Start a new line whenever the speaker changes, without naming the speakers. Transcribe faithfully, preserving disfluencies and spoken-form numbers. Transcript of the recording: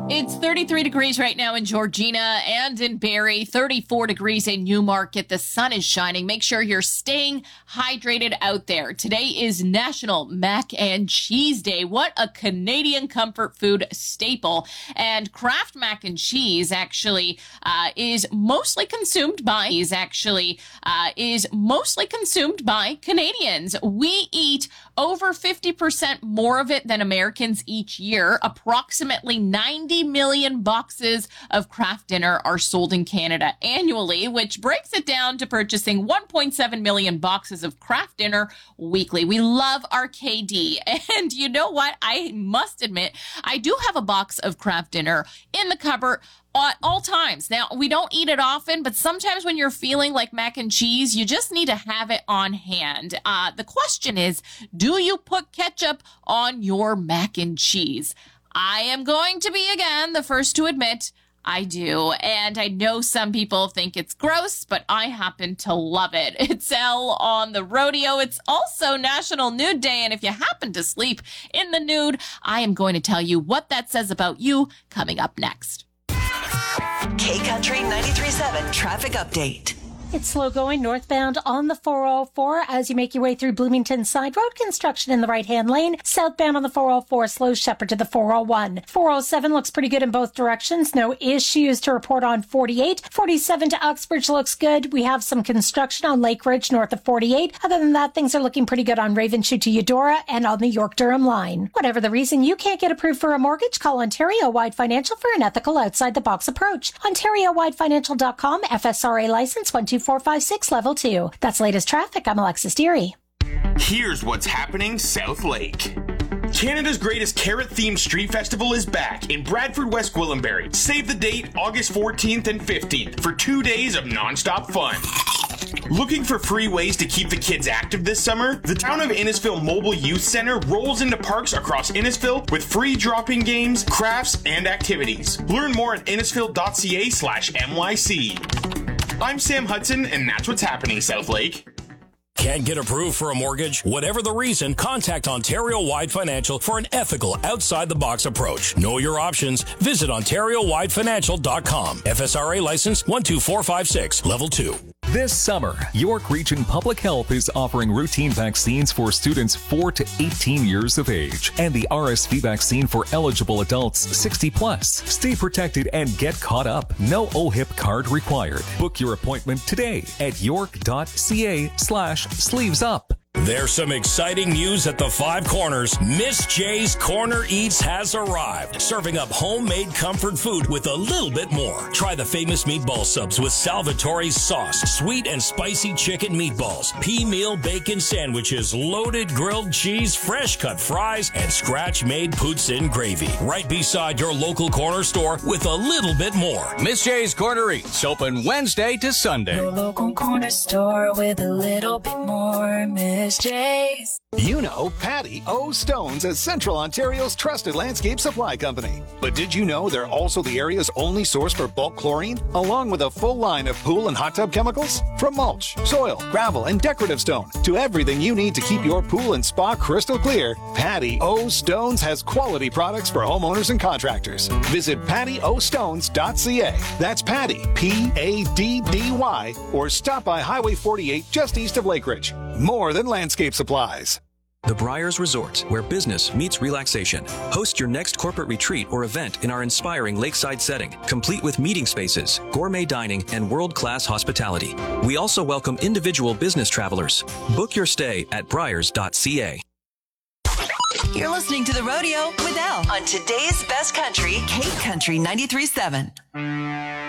It's thirty-three degrees right now in Georgina and in Barrie, thirty-four degrees in Newmarket. The sun is shining. Make sure you're staying hydrated out there. Today is National Mac and Cheese Day. What a Canadian comfort food staple. And Kraft mac and cheese actually uh, is mostly consumed by is actually uh, is mostly consumed by Canadians. We eat over fifty percent more of it than Americans each year. Approximately ninety million boxes of Kraft Dinner are sold in Canada annually, which breaks it down to purchasing one point seven million boxes of Kraft Dinner weekly. We love our K D. And you know what? I must admit, I do have a box of Kraft Dinner in the cupboard at all times. Now, we don't eat it often, but sometimes when you're feeling like mac and cheese, you just need to have it on hand. Uh, the question is, do you put ketchup on your mac and cheese? I am going to be, again, the first to admit I do. And I know some people think it's gross, but I happen to love it. It's Elle on the rodeo. It's also National Nude Day. And if you happen to sleep in the nude, I am going to tell you what that says about you coming up next.
K-Country ninety-three point seven traffic update.
It's slow going northbound on the four oh four as you make your way through Bloomington Side Road. Construction in the right-hand lane. Southbound on the four oh four, slow Shepherd to the four oh one. four oh seven looks pretty good in both directions. No issues to report on forty-eight. forty-seven to Uxbridge looks good. We have some construction on Lake Ridge north of forty-eight. Other than that, things are looking pretty good on Ravenshoe to Eudora and on the York-Durham line. Whatever the reason you can't get approved for a mortgage, call Ontario-wide Financial for an ethical outside-the-box approach. Ontario Wide Financial dot com, F S R A license one two four five six, level two. That's latest traffic. I'm Alexis Deary.
Here's what's happening South Lake. Canada's greatest carrot-themed street festival is back in Bradford, West Gwillimbury. Save the date, August fourteenth and fifteenth, for two days of non-stop fun. Looking for free ways to keep the kids active this summer? The Town of Innisfil Mobile Youth Center rolls into parks across Innisfil with free drop-in games, crafts, and activities. Learn more at innisfil.ca slash MYC. I'm Sam Hudson, and that's what's happening, South Lake.
Can't get approved for a mortgage? Whatever the reason, contact Ontario-wide Financial for an ethical, outside-the-box approach. Know your options. Visit Ontario Wide Financial dot com. F S R A license one two four five six, level two.
This summer, York Region Public Health is offering routine vaccines for students four to eighteen years of age and the R S V vaccine for eligible adults sixty plus. Stay protected and get caught up. No O H I P card required. Book your appointment today at york.ca slash sleeves up.
There's some exciting news at the Five Corners. Miss J's Corner Eats has arrived, serving up homemade comfort food with a little bit more. Try the famous meatball subs with Salvatore's sauce, sweet and spicy chicken meatballs, pea meal bacon sandwiches, loaded grilled cheese, fresh cut fries, and scratch-made poutine gravy. Right beside your local corner store with a little bit more.
Miss J's Corner Eats, open Wednesday to Sunday.
Your local corner store with a little bit more. Miss J's.
You know Patty O. Stones as Central Ontario's trusted landscape supply company. But did you know they're also the area's only source for bulk chlorine, along with a full line of pool and hot tub chemicals? From mulch, soil, gravel, and decorative stone to everything you need to keep your pool and spa crystal clear, Patty O. Stones has quality products for homeowners and contractors. Visit patty o stones dot c a. That's Patty, P A D D Y, or stop by Highway forty-eight just east of Lake Ridge. More than landscape supplies.
The Briars Resort, where business meets relaxation. Host your next corporate retreat or event in our inspiring lakeside setting, complete with meeting spaces, gourmet dining, and world-class hospitality. We also welcome individual business travelers. Book your stay at briars dot c a.
You're listening to The Rodeo with Elle on today's best country, K-Country ninety-three point seven.